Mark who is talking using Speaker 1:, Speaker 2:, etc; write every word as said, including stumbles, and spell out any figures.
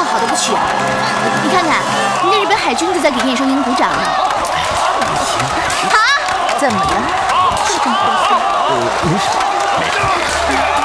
Speaker 1: 好的不去啊？你看看，人家日本海军都在给叶圣英鼓掌呢。好，怎么了？是这么回事？
Speaker 2: 呃，没事，没事。